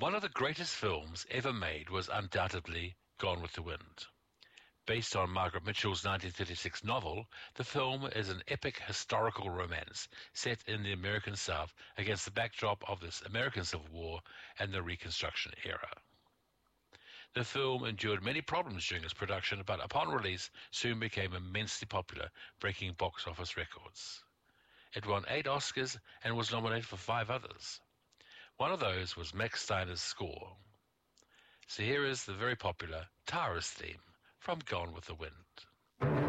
One of the greatest films ever made was undoubtedly Gone with the Wind. Based on Margaret Mitchell's 1936 novel, the film is an epic historical romance set in the American South against the backdrop of the American Civil War and the Reconstruction era. The film endured many problems during its production, but upon release soon became immensely popular, breaking box office records. It won 8 Oscars and was nominated for 5 others. One of those was Max Steiner's score. So here is the very popular Tara's theme from Gone with the Wind.